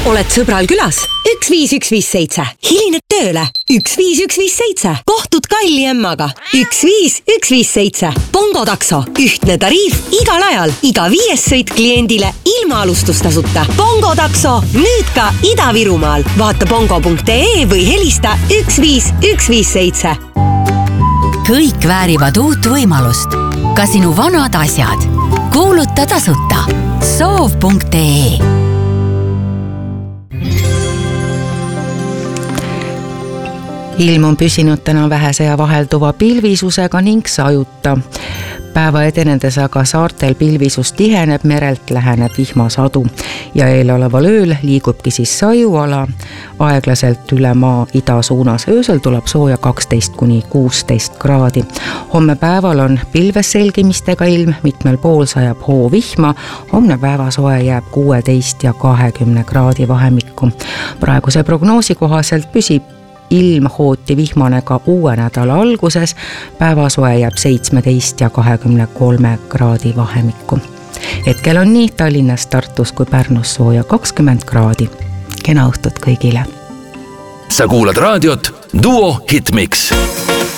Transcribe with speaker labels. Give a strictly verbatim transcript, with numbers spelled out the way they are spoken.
Speaker 1: Oled sõbral külas? üks viis üks viis seitse. Hilined tööle? üks viis üks viis seitse. Kohtud kalli emmaga? üks viis üks viis seitse. Bongo takso. Ühtne tariif igal ajal. Iga viies sõit kliendile ilma alustustasuta. Bongo takso. Nüüd ka Ida-Virumaal. Vaata bongo punkt ee või helista üks viis üks viis seitse.
Speaker 2: Kõik väärivad uut võimalust. Ka sinu vanad asjad. Kuuluta tasuta. soov punkt ee.
Speaker 3: Ilm on püsinud täna vähese ja vahelduva pilvisusega ning sajuta. Päeva edenedes aga saartel pilvisus tiheneb, merelt läheneb vihmasadu ja eeloleval ööl liigubki siis sajuala aeglaselt üle maa ida suunas. Öösel tuleb sooja kaksteist kuni kuusteist kraadi. Homme päeval on pilves selgimistega ilm, mitmel pool sajab hoo vihma. Homne päevasoe jääb kuueteist ja kahekümne kraadi vahemikku. Praeguse prognoosi kohaselt püsib ilm hooti vihmane ka uue nädala alguses, päevasoe jääb seitsmeteist ja kahekümne kolme kraadi vahemikku. Hetkel on nii Tallinnas, Tartus kui Pärnus sooja kakskümmend kraadi. Kena õhtut kõigile!
Speaker 4: Sa kuulad raadiot Duo Hitmix.